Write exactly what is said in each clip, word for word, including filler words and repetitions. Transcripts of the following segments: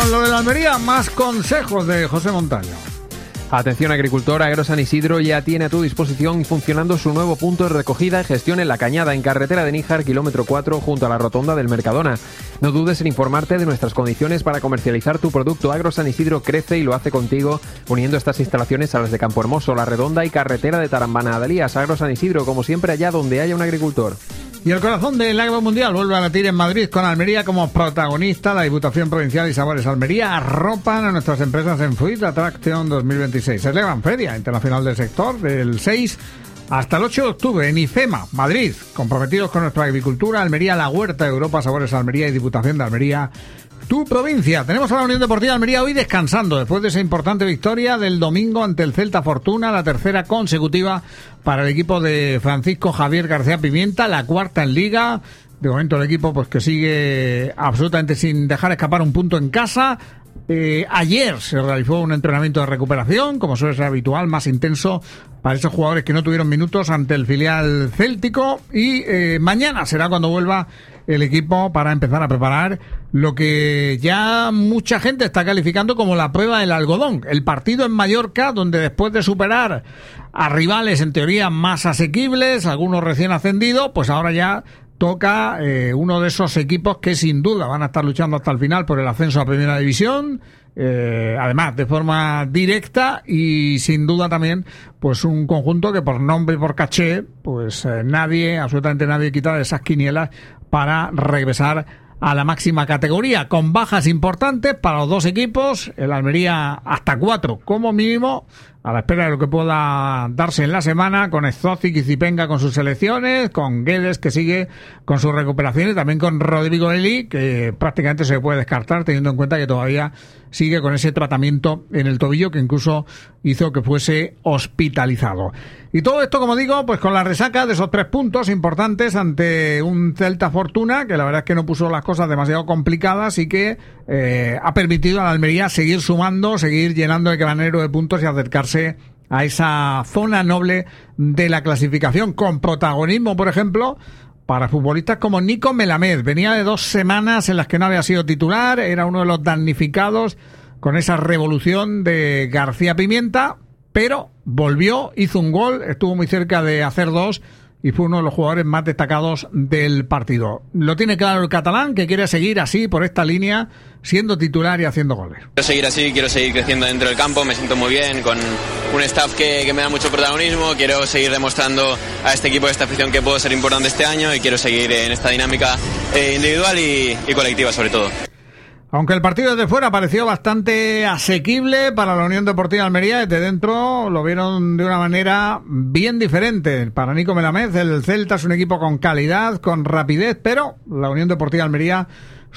con lo de la Almería, más consejos de José Montaño. Atención agricultor, Agro San Isidro ya tiene a tu disposición funcionando su nuevo punto de recogida y gestión en La Cañada, en carretera de Níjar, kilómetro cuatro, junto a la rotonda del Mercadona. No dudes en informarte de nuestras condiciones para comercializar tu producto. Agro San Isidro crece y lo hace contigo, uniendo estas instalaciones a las de Campo Hermoso, La Redonda y carretera de Tarambana a Dalías. Agro San Isidro, como siempre, allá donde haya un agricultor. Y el corazón del agro mundial vuelve a latir en Madrid con Almería como protagonista. La Diputación Provincial y Sabores Almería arropan a nuestras empresas en Fruit Attraction dos mil veintiséis. Se celebra Feria Internacional del Sector del seis hasta el ocho de octubre en IFEMA, Madrid. Comprometidos con nuestra agricultura, Almería, la Huerta de Europa, Sabores Almería y Diputación de Almería, tu provincia. Tenemos a la Unión Deportiva Almería hoy descansando después de esa importante victoria del domingo ante el Celta Fortuna, la tercera consecutiva para el equipo de Francisco Javier García Pimienta, la cuarta en Liga. De momento el equipo pues que sigue absolutamente sin dejar escapar un punto en casa. Eh, ayer se realizó un entrenamiento de recuperación, como suele ser habitual, más intenso para esos jugadores que no tuvieron minutos ante el filial céltico, y eh, mañana será cuando vuelva el equipo para empezar a preparar lo que ya mucha gente está calificando como la prueba del algodón, el partido en Mallorca, donde después de superar a rivales en teoría más asequibles, algunos recién ascendidos, pues ahora ya toca eh, uno de esos equipos que sin duda van a estar luchando hasta el final por el ascenso a Primera División, eh, además de forma directa, y sin duda también pues un conjunto que por nombre y por caché pues eh, nadie, absolutamente nadie quita de esas quinielas para regresar a la máxima categoría, con bajas importantes para los dos equipos, el Almería hasta cuatro como mínimo, a la espera de lo que pueda darse en la semana, con Stozic y Zipenga con sus selecciones, con Guedes que sigue con sus recuperaciones, también con Rodrigo Eli, que prácticamente se puede descartar teniendo en cuenta que todavía sigue con ese tratamiento en el tobillo que incluso hizo que fuese hospitalizado. Y todo esto, como digo, pues con la resaca de esos tres puntos importantes ante un Celta Fortuna, que la verdad es que no puso las cosas demasiado complicadas y que eh, ha permitido a la Almería seguir sumando, seguir llenando el granero de puntos y acercarse a esa zona noble de la clasificación, con protagonismo, por ejemplo, para futbolistas como Nico Melamed. Venía de dos semanas en las que no había sido titular, era uno de los damnificados con esa revolución de García Pimienta, pero volvió, hizo un gol, estuvo muy cerca de hacer dos y fue uno de los jugadores más destacados del partido. Lo tiene claro el catalán, que quiere seguir así, por esta línea, siendo titular y haciendo goles. Quiero seguir así, quiero seguir creciendo dentro del campo, me siento muy bien, con un staff que, que me da mucho protagonismo, quiero seguir demostrando a este equipo, a esta afición, que puedo ser importante este año, y quiero seguir en esta dinámica eh, individual y, y colectiva sobre todo. Aunque el partido desde fuera pareció bastante asequible para la Unión Deportiva Almería, desde dentro lo vieron de una manera bien diferente. Para Nico Melamed, el Celta es un equipo con calidad, con rapidez, pero la Unión Deportiva Almería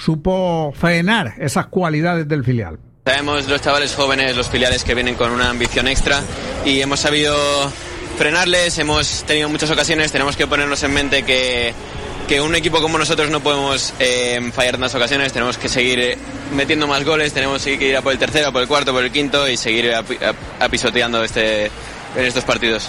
supo frenar esas cualidades del filial. Sabemos los chavales jóvenes, los filiales que vienen con una ambición extra, y hemos sabido frenarles, hemos tenido muchas ocasiones, tenemos que ponernos en mente que... que un equipo como nosotros no podemos eh, fallar en las ocasiones, tenemos que seguir eh, metiendo más goles, tenemos que ir a por el tercero, por el cuarto, por el quinto, y seguir apisoteando este, en estos partidos.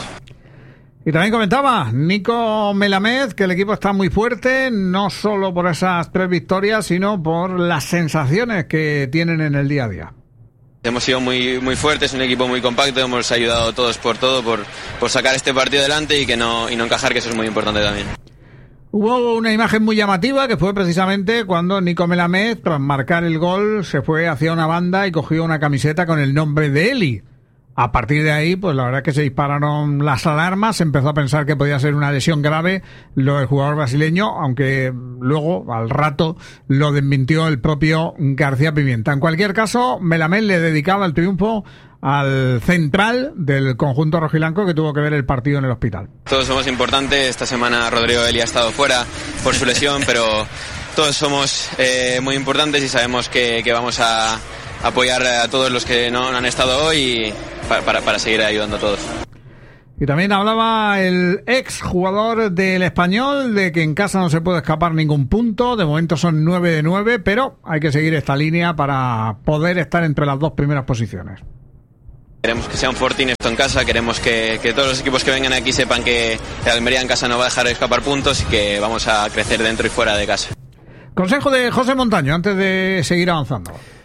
Y también comentaba Nico Melamed que el equipo está muy fuerte, no solo por esas tres victorias, sino por las sensaciones que tienen en el día a día. Hemos sido muy muy fuertes, un equipo muy compacto, hemos ayudado todos por todo, por, por sacar este partido adelante y, que no, y no encajar, que eso es muy importante también. Hubo una imagen muy llamativa que fue precisamente cuando Nico Melamed, tras marcar el gol, se fue hacia una banda y cogió una camiseta con el nombre de Eli. A partir de ahí, pues la verdad es que se dispararon las alarmas, se empezó a pensar que podía ser una lesión grave lo del jugador brasileño, aunque luego, al rato, lo desmintió el propio García Pimienta. En cualquier caso, Melamed le dedicaba el triunfo al central del conjunto rojiblanco, que tuvo que ver el partido en el hospital. Todos somos importantes. Esta semana Rodrigo Eli ha estado fuera por su lesión, pero todos somos eh, muy importantes y sabemos que, que vamos a apoyar a todos los que no han estado hoy para, para, para seguir ayudando a todos. Y también hablaba el ex jugador del Español de que en casa no se puede escapar ningún punto. De momento son nueve de nueve, pero hay que seguir esta línea para poder estar entre las dos primeras posiciones. Queremos que sea un fortín esto en casa, queremos que, que todos los equipos que vengan aquí sepan que el Almería en casa no va a dejar de escapar puntos y que vamos a crecer dentro y fuera de casa. Consejo de José Montaño antes de seguir avanzando.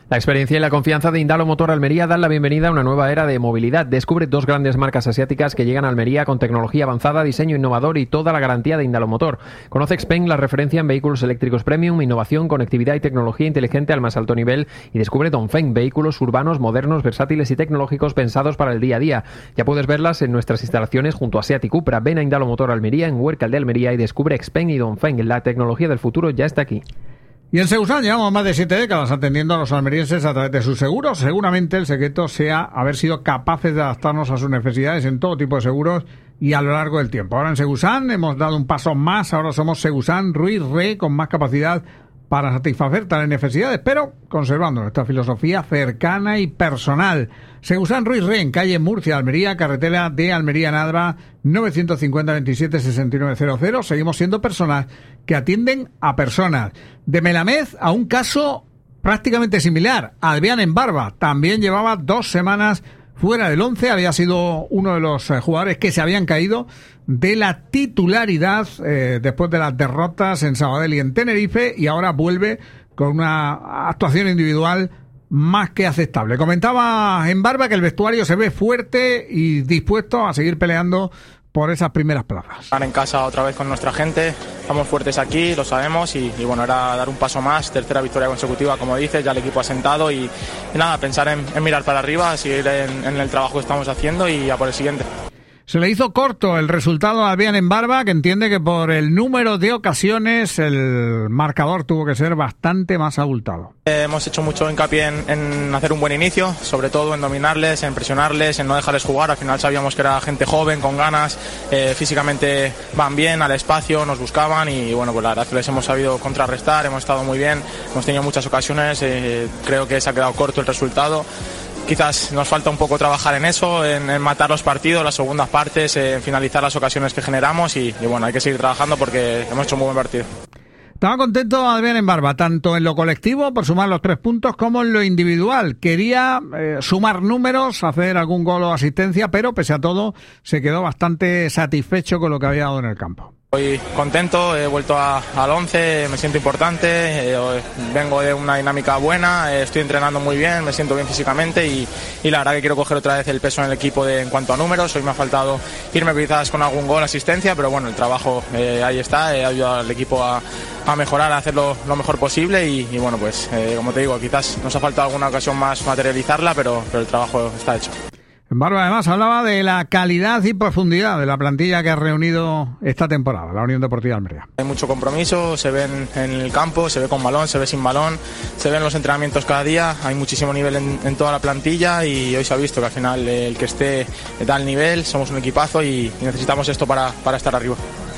La experiencia y la confianza de Indalo Motor Almería dan la bienvenida a una nueva era de movilidad. Descubre dos grandes marcas asiáticas que llegan a Almería con tecnología avanzada, diseño innovador y toda la garantía de Indalo Motor. Conoce Xpeng, la referencia en vehículos eléctricos premium, innovación, conectividad y tecnología inteligente al más alto nivel. Y descubre Dongfeng, vehículos urbanos, modernos, versátiles y tecnológicos pensados para el día a día. Ya puedes verlas en nuestras instalaciones junto a Seat y Cupra. Ven a Indalo Motor Almería en Huércal de Almería y descubre Xpeng y Dongfeng. La tecnología del futuro ya está aquí. Y en Segusan llevamos más de siete décadas atendiendo a los almerienses a través de sus seguros. Seguramente el secreto sea haber sido capaces de adaptarnos a sus necesidades en todo tipo de seguros y a lo largo del tiempo. Ahora en Segusan hemos dado un paso más, ahora somos Segusan Ruiz Re con más capacidad para satisfacer tales necesidades, pero conservando nuestra filosofía cercana y personal. Segusan Ruiz Re en calle Murcia, Almería, carretera de Almería en Adra, novecientos cincuenta veintisiete sesenta y nueve cero cero. Seguimos siendo personas que atienden a personas. De Melamez a un caso prácticamente similar. Adrián en Barba también llevaba dos semanas fuera del once, había sido uno de los eh, jugadores que se habían caído de la titularidad eh, después de las derrotas en Sabadell y en Tenerife, y ahora vuelve con una actuación individual más que aceptable. Comentaba en Barba que el vestuario se ve fuerte y dispuesto a seguir peleando por esas primeras plazas. Estar en casa otra vez con nuestra gente, estamos fuertes aquí, lo sabemos, y, y bueno, era dar un paso más, tercera victoria consecutiva, como dices, ya el equipo ha sentado y, y nada, pensar en, en mirar para arriba, seguir en, en el trabajo que estamos haciendo y a por el siguiente. Se le hizo corto el resultado a Adrián en Barba, que entiende que por el número de ocasiones el marcador tuvo que ser bastante más abultado. Eh, hemos hecho mucho hincapié en, en hacer un buen inicio, sobre todo en dominarles, en presionarles, en no dejarles jugar. Al final sabíamos que era gente joven, con ganas, eh, físicamente van bien, al espacio, nos buscaban y bueno, pues la verdad que les hemos sabido contrarrestar, hemos estado muy bien, hemos tenido muchas ocasiones, eh, creo que se ha quedado corto el resultado. Quizás nos falta un poco trabajar en eso, en, en matar los partidos, las segundas partes, en finalizar las ocasiones que generamos y, y bueno, hay que seguir trabajando porque hemos hecho un muy buen partido. Estaba contento Adrián en Barba, tanto en lo colectivo por sumar los tres puntos como en lo individual. Quería eh, sumar números, hacer algún gol o asistencia, pero pese a todo se quedó bastante satisfecho con lo que había dado en el campo. Estoy contento, he vuelto a, al once, me siento importante, eh, vengo de una dinámica buena, eh, estoy entrenando muy bien, me siento bien físicamente y, y la verdad que quiero coger otra vez el peso en el equipo de, en cuanto a números. Hoy me ha faltado irme quizás con algún gol, asistencia, pero bueno, el trabajo eh, ahí está, he ayudado al equipo a, a mejorar, a hacerlo lo mejor posible y, y bueno, pues eh, como te digo, quizás nos ha faltado alguna ocasión más materializarla, pero, pero el trabajo está hecho. En Barba además hablaba de la calidad y profundidad de la plantilla que ha reunido esta temporada, la Unión Deportiva Almería. Hay mucho compromiso, se ve en, en el campo, se ve con balón, se ve sin balón, se ven los entrenamientos cada día, hay muchísimo nivel en, en toda la plantilla y hoy se ha visto que al final el que esté da el nivel, somos un equipazo y, y necesitamos esto para, para estar arriba.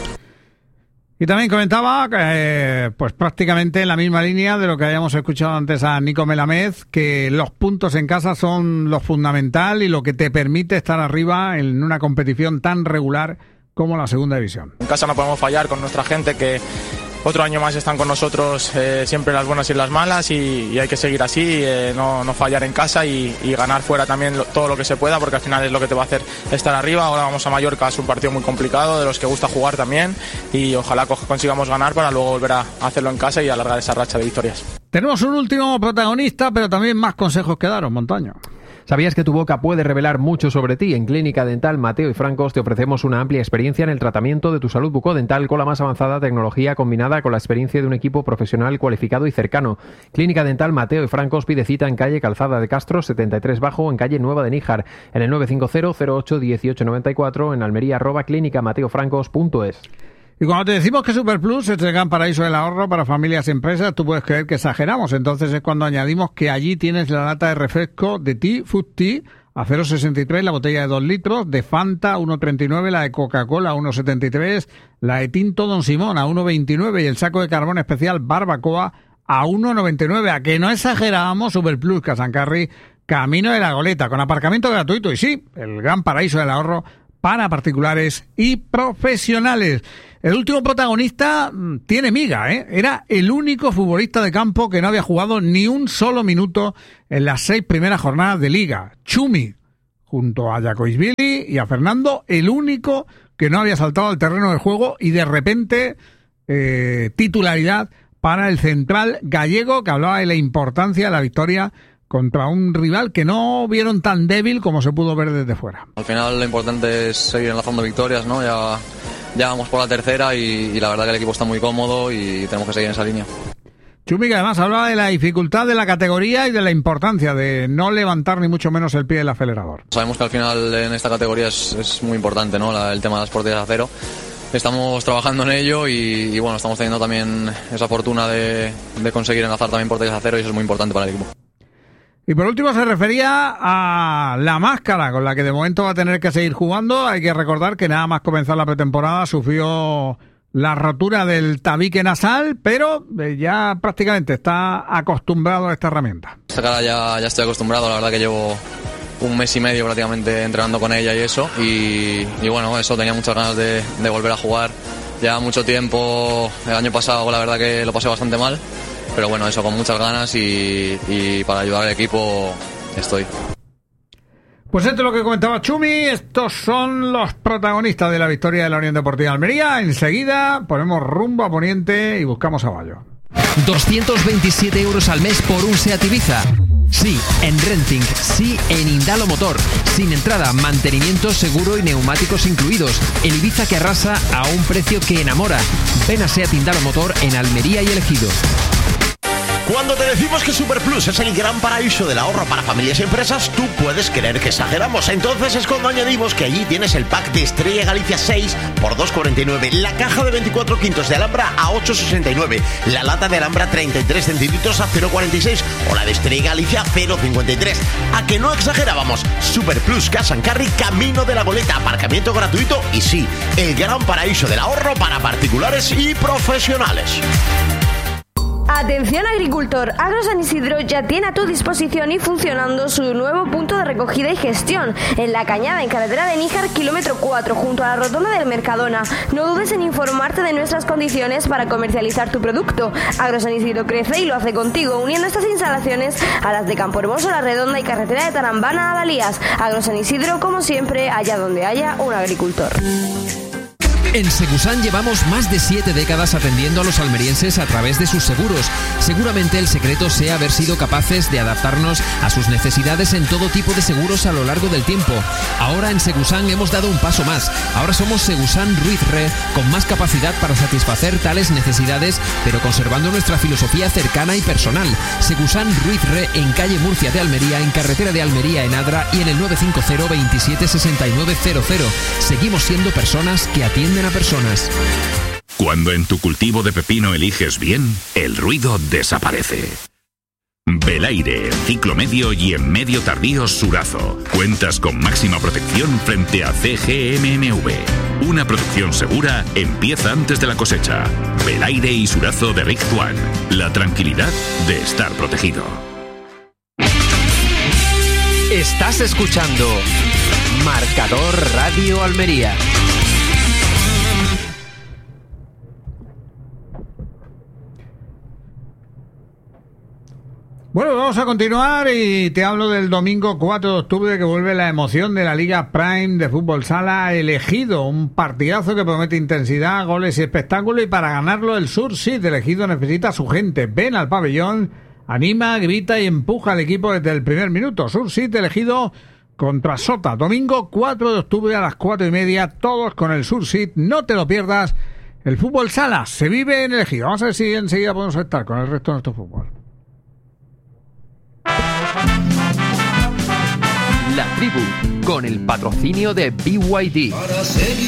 Y también comentaba, eh, pues prácticamente en la misma línea de lo que habíamos escuchado antes a Nico Melamez, que los puntos en casa son lo fundamental y lo que te permite estar arriba en una competición tan regular como la Segunda División. En casa no podemos fallar con nuestra gente que otro año más están con nosotros, eh, siempre las buenas y las malas y, y hay que seguir así, eh, no, no fallar en casa y, y ganar fuera también lo, todo lo que se pueda porque al final es lo que te va a hacer estar arriba. Ahora vamos a Mallorca, es un partido muy complicado, de los que gusta jugar también y ojalá consigamos ganar para luego volver a hacerlo en casa y alargar esa racha de victorias. Tenemos un último protagonista, pero también más consejos que daros, Montaño. ¿Sabías que tu boca puede revelar mucho sobre ti? En Clínica Dental Mateo y Francos te ofrecemos una amplia experiencia en el tratamiento de tu salud bucodental con la más avanzada tecnología combinada con la experiencia de un equipo profesional cualificado y cercano. Clínica Dental Mateo y Francos pide cita en calle Calzada de Castro setenta y tres Bajo, en calle Nueva de Níjar, en el nueve cinco cero cero ocho uno ocho nueve cuatro, en Almería arroba clínica mateo francos punto es. Y cuando te decimos que Superplus es el gran paraíso del ahorro para familias y empresas, tú puedes creer que exageramos. Entonces es cuando añadimos que allí tienes la lata de refresco de Tea, Food Tea, a cero coma sesenta y tres, la botella de dos litros, de Fanta uno coma treinta y nueve, la de Coca-Cola uno coma setenta y tres, la de Tinto Don Simón a uno coma veintinueve y el saco de carbón especial Barbacoa a uno coma noventa y nueve. A que no exageramos, Superplus Casancarri, camino de la Goleta, con aparcamiento gratuito y sí, el gran paraíso del ahorro para particulares y profesionales. El último protagonista tiene miga, ¿eh? Era el único futbolista de campo que no había jugado ni un solo minuto en las seis primeras jornadas de Liga. Chumi, junto a Jacoisvili y a Fernando, el único que no había saltado al terreno del juego y de repente eh, titularidad para el central gallego, que hablaba de la importancia de la victoria contra un rival que no vieron tan débil como se pudo ver desde fuera. Al final lo importante es seguir enlazando victorias, ¿no? Ya, ya vamos por la tercera y, y la verdad que el equipo está muy cómodo y tenemos que seguir en esa línea. Chumi, que además hablaba de la dificultad de la categoría y de la importancia de no levantar ni mucho menos el pie del acelerador. Sabemos que al final en esta categoría es, es muy importante, ¿no? La, el tema de las porterías a cero. Estamos trabajando en ello y, y bueno, estamos teniendo también esa fortuna de, de conseguir enlazar también porterías a cero y eso es muy importante para el equipo. Y por último se refería a la máscara con la que de momento va a tener que seguir jugando. Hay que recordar que nada más comenzar la pretemporada sufrió la rotura del tabique nasal, pero ya prácticamente está acostumbrado a esta herramienta. Esta cara ya, ya estoy acostumbrado, la verdad que llevo un mes y medio prácticamente entrenando con ella y eso. Y, y bueno, eso, tenía muchas ganas de, de volver a jugar. Ya mucho tiempo, el año pasado la verdad que lo pasé bastante mal. Pero bueno, eso, con muchas ganas y, y para ayudar al equipo estoy. Pues esto es lo que comentaba Chumi. Estos son los protagonistas de la victoria de la Unión Deportiva de Almería. Enseguida ponemos rumbo a Poniente y buscamos a Bayo. doscientos veintisiete euros al mes por un SEAT Ibiza. Sí, en Renting, sí en Indalo Motor. Sin entrada, mantenimiento, seguro y neumáticos incluidos. El Ibiza que arrasa a un precio que enamora. Ven a SEAT Indalo Motor en Almería y El Ejido. Cuando te decimos que Superplus es el gran paraíso del ahorro para familias y empresas, tú puedes creer que exageramos. Entonces es cuando añadimos que allí tienes el pack de Estrella Galicia seis por dos cuarenta y nueve, la caja de veinticuatro quintos de Alhambra a ocho sesenta y nueve, la lata de Alhambra treinta y tres centilitros a cero cuarenta y seis o la de Estrella Galicia cero cincuenta y tres. ¿A que no exagerábamos? Superplus Cash and Carry, camino de la Goleta, aparcamiento gratuito y sí, el gran paraíso del ahorro para particulares y profesionales. Atención agricultor, Agro San Isidro ya tiene a tu disposición y funcionando su nuevo punto de recogida y gestión en La Cañada, en carretera de Níjar, kilómetro cuatro, junto a la rotonda del Mercadona. No dudes en informarte de nuestras condiciones para comercializar tu producto. Agro San Isidro crece y lo hace contigo, uniendo estas instalaciones a las de Campo Hermoso, La Redonda y carretera de Tarambana a Dalías. Agro San Isidro, como siempre, allá donde haya un agricultor. En Segusan llevamos más de siete décadas atendiendo a los almerienses a través de sus seguros. Seguramente el secreto sea haber sido capaces de adaptarnos a sus necesidades en todo tipo de seguros a lo largo del tiempo. Ahora en Segusan hemos dado un paso más. Ahora somos Segusan Ruiz Re, con más capacidad para satisfacer tales necesidades, pero conservando nuestra filosofía cercana y personal. Segusan Ruiz Re, en calle Murcia de Almería, en carretera de Almería en Adra y en el nueve cinco cero, veintisiete sesenta y nueve cero cero. Seguimos siendo personas que atienden a personas. Cuando en tu cultivo de pepino eliges bien, el ruido desaparece. Belaire, ciclo medio y en medio tardío Surazo. Cuentas con máxima protección frente a C G M M V. Una producción segura empieza antes de la cosecha. Belaire y Surazo de Rick One. La tranquilidad de estar protegido. Estás escuchando Marcador Radio Almería. Bueno, vamos a continuar y te hablo del domingo cuatro de octubre, que vuelve la emoción de la Liga Prime de Fútbol Sala El Ejido. Un partidazo que promete intensidad, goles y espectáculo, y para ganarlo el Sur Sit El Ejido necesita a su gente. Ven al pabellón, anima, grita y empuja al equipo desde el primer minuto. Sur Sit El Ejido contra Sota, domingo cuatro de octubre a las cuatro y media, todos con el Sur Sit. No te lo pierdas. El Fútbol Sala se vive en El Ejido. Vamos a ver si enseguida podemos estar con el resto de nuestro fútbol. La Tribu, con el patrocinio de B Y D.